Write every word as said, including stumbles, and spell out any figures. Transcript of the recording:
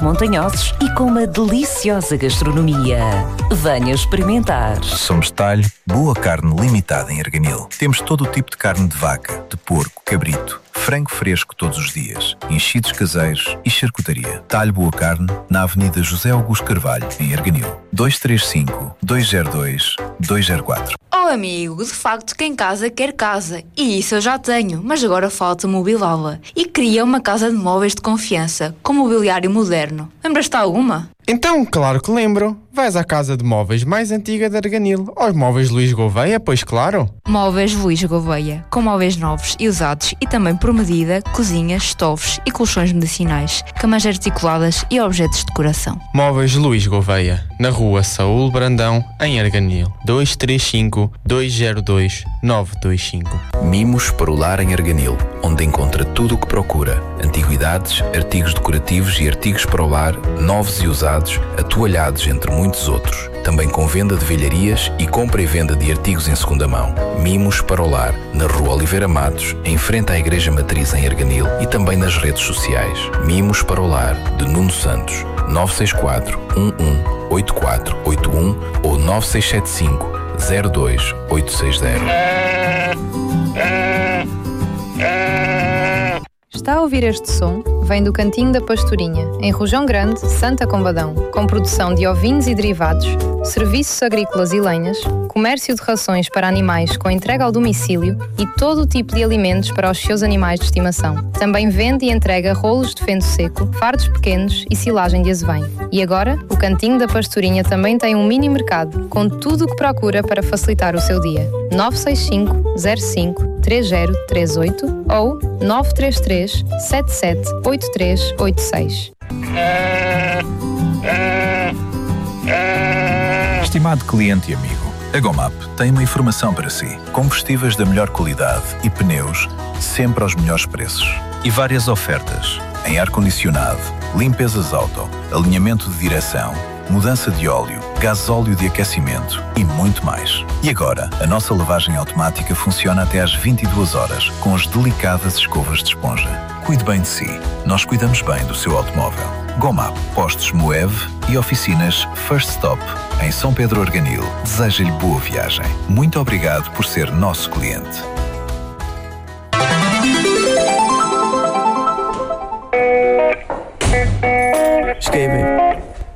montanhosos e com uma deliciosa gastronomia. Venha experimentar. Somos Talho Boa Carne Limitada em Arganil. Temos todo o tipo de carne de vaca, de porco, cabrito, frango fresco todos os dias, enchidos caseiros e charcutaria. Talho Boa Carne, na Avenida José Augusto Carvalho, em Arganil. dois três cinco, dois zero dois, dois zero quatro. Oh amigo, de facto quem casa quer casa. E isso eu já tenho, mas agora falta mobilá-la. E queria uma casa de móveis de confiança, com mobiliário moderno. Lembras-te alguma? Então, claro que lembro. Vais à casa de móveis mais antiga de Arganil, aos Móveis Luís Gouveia, pois claro. Móveis Luís Gouveia, com móveis novos e usados e também por medida, cozinhas, estofos e colchões medicinais, camas articuladas e objetos de decoração. Móveis Luís Gouveia, na rua Saúl Brandão, em Arganil, dois três cinco, dois zero dois, nove dois cinco. Mimos para o lar em Arganil, onde encontra tudo o que procura. Antiguidades, artigos decorativos e artigos para o lar, novos e usados, atoalhados entre muitos outros. Também com venda de velharias e compra e venda de artigos em segunda mão. Mimos para o lar, na rua Oliveira Matos, em frente à Igreja Matriz em Arganil e também nas redes sociais. Mimos para o lar, de Nuno Santos, nove seis quatro, um um, oito quatro oito um ou nove seis sete cinco, zero dois oito seis zero. Está a ouvir este som? Vem do Cantinho da Pastorinha, em Rojão Grande, Santa Combadão, com produção de ovinos e derivados, serviços agrícolas e lenhas, comércio de rações para animais com entrega ao domicílio e todo o tipo de alimentos para os seus animais de estimação. Também vende e entrega rolos de feno seco, fardos pequenos e silagem de azevém. E agora, o Cantinho da Pastorinha também tem um mini mercado, com tudo o que procura para facilitar o seu dia. nove seis cinco, zero cinco, três zero três oito ou nove três três, sete sete oito três oito seis. Estimado cliente e amigo, a Gomap tem uma informação para si. Combustíveis da melhor qualidade e pneus sempre aos melhores preços. E várias ofertas em ar-condicionado, limpezas auto, alinhamento de direção, mudança de óleo, gasóleo de aquecimento e muito mais. E agora, a nossa lavagem automática funciona até às vinte e duas horas, com as delicadas escovas de esponja. Cuide bem de si. Nós cuidamos bem do seu automóvel. Gomap, postos Moev e oficinas First Stop, em São Pedro Arganil. Deseja-lhe boa viagem. Muito obrigado por ser nosso cliente. Escreve.